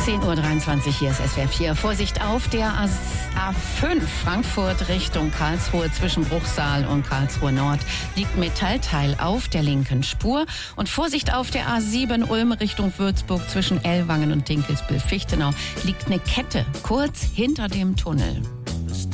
10:23 Uhr, hier ist SWR 4. Vorsicht auf der A5 Frankfurt Richtung Karlsruhe zwischen Bruchsal und Karlsruhe Nord liegt Metallteil auf der linken Spur. Und Vorsicht auf der A7 Ulm Richtung Würzburg zwischen Ellwangen und Dinkelsbühl-Fichtenau liegt eine Kette kurz hinter dem Tunnel.